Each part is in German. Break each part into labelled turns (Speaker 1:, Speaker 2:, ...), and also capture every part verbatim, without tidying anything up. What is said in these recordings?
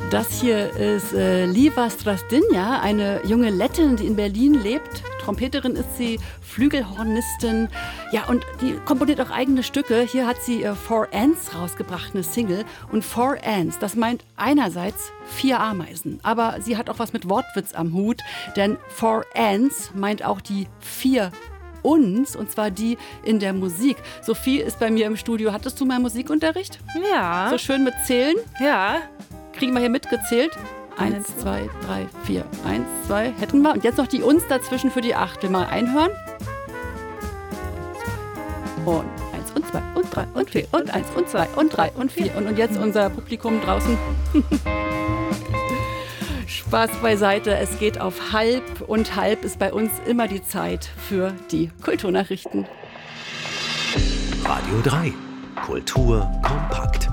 Speaker 1: Das hier ist äh, Liva Strazdinja, eine junge Lettin, die in Berlin lebt. Trompeterin ist sie, Flügelhornistin. Ja, und die komponiert auch eigene Stücke. Hier hat sie äh, Four Ants rausgebracht, eine Single. Und Four Ants, das meint einerseits vier Ameisen. Aber sie hat auch was mit Wortwitz am Hut. Denn Four Ants meint auch die vier uns, und zwar die in der Musik. Sophie ist bei mir im Studio. Hattest du mal Musikunterricht?
Speaker 2: Ja.
Speaker 1: So schön mit Zählen?
Speaker 2: Ja.
Speaker 1: Kriegen wir hier mitgezählt? Eins, zwei, drei, vier. Eins, zwei, hätten wir. Und jetzt noch die uns dazwischen für die acht. Will mal einhören? Und eins und zwei und drei und vier und eins und zwei und drei und vier. Und, und jetzt unser Publikum draußen. Spaß beiseite, es geht auf halb und halb ist bei uns immer die Zeit für die Kulturnachrichten.
Speaker 3: Radio drei. Kultur kompakt.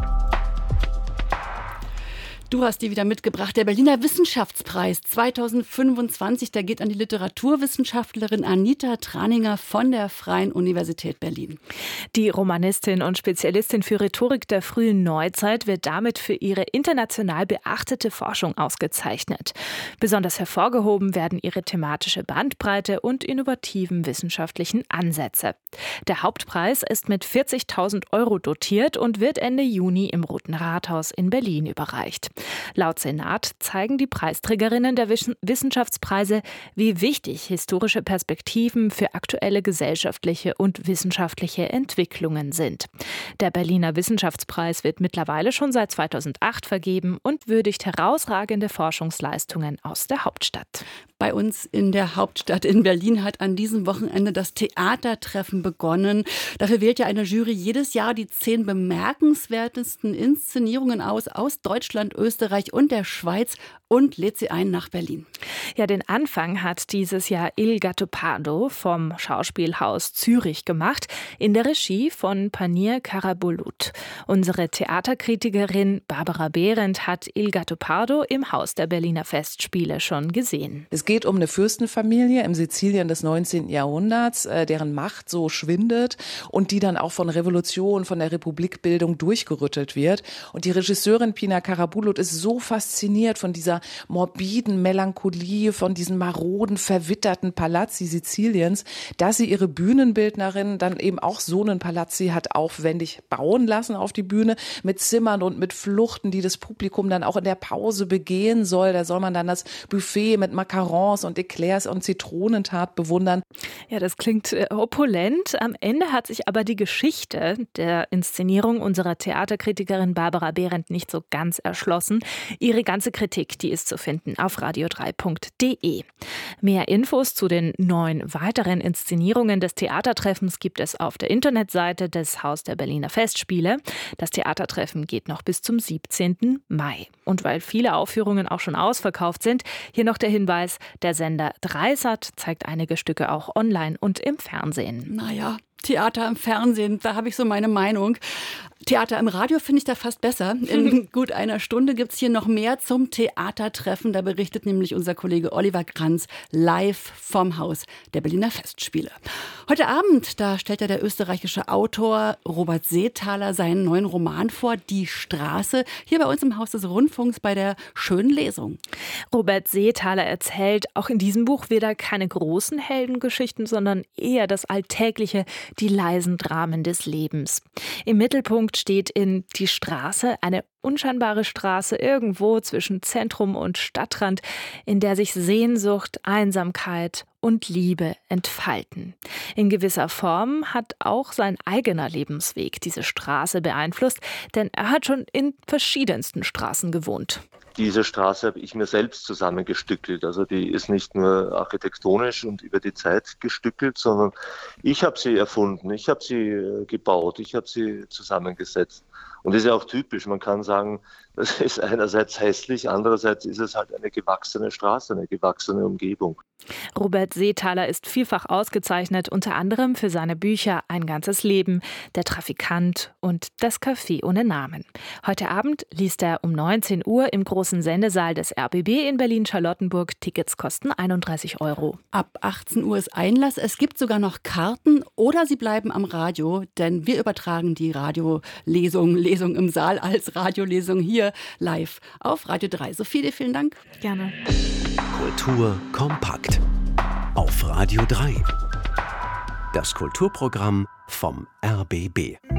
Speaker 1: Du hast die wieder mitgebracht. Der Berliner Wissenschaftspreis zweitausendfünfundzwanzig, der geht an die Literaturwissenschaftlerin Anita Traninger von der Freien Universität Berlin.
Speaker 2: Die Romanistin und Spezialistin für Rhetorik der frühen Neuzeit wird damit für ihre international beachtete Forschung ausgezeichnet. Besonders hervorgehoben werden ihre thematische Bandbreite und innovativen wissenschaftlichen Ansätze. Der Hauptpreis ist mit vierzigtausend Euro dotiert und wird Ende Juni im Roten Rathaus in Berlin überreicht. Laut Senat zeigen die Preisträgerinnen der Wissenschaftspreise, wie wichtig historische Perspektiven für aktuelle gesellschaftliche und wissenschaftliche Entwicklungen sind. Der Berliner Wissenschaftspreis wird mittlerweile schon seit zweitausendacht vergeben und würdigt herausragende Forschungsleistungen aus der Hauptstadt.
Speaker 1: Bei uns in der Hauptstadt in Berlin hat an diesem Wochenende das Theatertreffen begonnen. Dafür wählt ja eine Jury jedes Jahr die zehn bemerkenswertesten Inszenierungen aus, aus Deutschland, Österreich und der Schweiz und lädt sie ein nach Berlin.
Speaker 2: Ja, den Anfang hat dieses Jahr Il Gattopardo vom Schauspielhaus Zürich gemacht, in der Regie von Panir Karabulut. Unsere Theaterkritikerin Barbara Behrendt hat Il Gattopardo im Haus der Berliner Festspiele schon gesehen.
Speaker 4: Es geht um eine Fürstenfamilie im Sizilien des neunzehnten Jahrhunderts, deren Macht so schwindet und die dann auch von Revolution, von der Republikbildung durchgerüttelt wird. Und die Regisseurin Pina Karabulut ist so fasziniert von dieser morbiden Melancholie, von diesen maroden, verwitterten Palazzi Siziliens, dass sie ihre Bühnenbildnerin dann eben auch so einen Palazzi hat aufwendig bauen lassen auf die Bühne, mit Zimmern und mit Fluchten, die das Publikum dann auch in der Pause begehen soll. Da soll man dann das Buffet mit Macarons und Eclairs und Zitronentat bewundern.
Speaker 2: Ja, das klingt äh, opulent. Am Ende hat sich aber die Geschichte der Inszenierung unserer Theaterkritikerin Barbara Behrendt nicht so ganz erschlossen. Ihre ganze Kritik, die ist zu finden auf radio drei punkt de. Mehr Infos zu den neun weiteren Inszenierungen des Theatertreffens gibt es auf der Internetseite des Haus der Berliner Festspiele. Das Theatertreffen geht noch bis zum siebzehnten Mai. Und weil viele Aufführungen auch schon ausverkauft sind, hier noch der Hinweis, der Sender Dreisat zeigt einige Stücke auch online und im Fernsehen.
Speaker 1: Naja, Theater im Fernsehen, da habe ich so meine Meinung. Theater im Radio finde ich da fast besser. In gut einer Stunde gibt es hier noch mehr zum Theatertreffen. Da berichtet nämlich unser Kollege Oliver Kranz live vom Haus der Berliner Festspiele. Heute Abend, da stellt ja der österreichische Autor Robert Seethaler seinen neuen Roman vor, Die Straße, hier bei uns im Haus des Rundfunks bei der schönen Lesung.
Speaker 2: Robert Seethaler erzählt auch in diesem Buch wieder keine großen Heldengeschichten, sondern eher das Alltägliche, die leisen Dramen des Lebens. Im Mittelpunkt steht in Die Straße, eine unscheinbare Straße irgendwo zwischen Zentrum und Stadtrand, in der sich Sehnsucht, Einsamkeit und Liebe entfalten. In gewisser Form hat auch sein eigener Lebensweg diese Straße beeinflusst, denn er hat schon in verschiedensten Straßen gewohnt.
Speaker 5: Diese Straße habe ich mir selbst zusammengestückelt. Also die ist nicht nur architektonisch und über die Zeit gestückelt, sondern ich habe sie erfunden, ich habe sie gebaut, ich habe sie zusammengesetzt. Und das ist ja auch typisch. Man kann sagen, das ist einerseits hässlich, andererseits ist es halt eine gewachsene Straße, eine gewachsene Umgebung.
Speaker 2: Robert Seethaler ist vielfach ausgezeichnet, unter anderem für seine Bücher Ein ganzes Leben, Der Trafikant und Das Café ohne Namen. Heute Abend liest er um neunzehn Uhr im großen Sendesaal des R B B in Berlin-Charlottenburg. Tickets kosten einunddreißig Euro.
Speaker 1: Ab achtzehn Uhr ist Einlass. Es gibt sogar noch Karten oder Sie bleiben am Radio, denn wir übertragen die Radiolesung, Lesung im Saal als Radiolesung hier live auf Radio drei. Sophie, vielen Dank.
Speaker 2: Gerne.
Speaker 3: Kultur kompakt auf Radio drei. Das Kulturprogramm vom R B B.